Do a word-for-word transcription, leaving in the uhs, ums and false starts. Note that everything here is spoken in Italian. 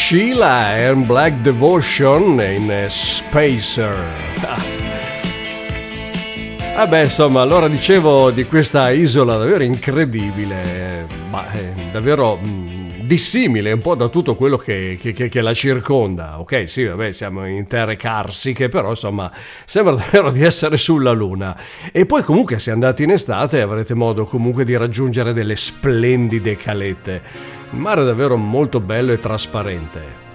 Sheila and Black Devotion in Spacer. Ah beh, insomma, allora dicevo di questa isola davvero incredibile, ma eh, davvero mh, dissimile un po' da tutto quello che, che, che, che la circonda. Ok, sì, vabbè, siamo in terre carsiche, però insomma sembra davvero di essere sulla Luna. E poi comunque se andate in estate avrete modo comunque di raggiungere delle splendide calette. Il mare è davvero molto bello e trasparente.